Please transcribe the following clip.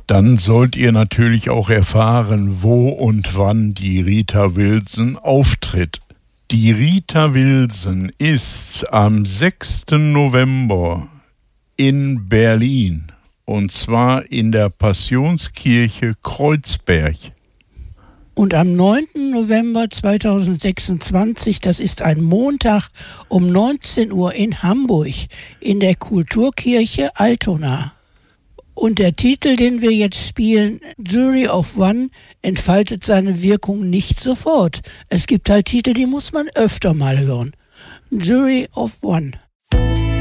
Dann sollt ihr natürlich auch erfahren, wo und wann die Rita Wilson auftritt. Die Rita Wilson ist am 6. November in Berlin, und zwar in der Passionskirche Kreuzberg. Und am 9. November 2026, das ist ein Montag, um 19 Uhr in Hamburg, in der Kulturkirche Altona. Und der Titel, den wir jetzt spielen, Jury of One, entfaltet seine Wirkung nicht sofort. Es gibt halt Titel, die muss man öfter mal hören. Jury of One.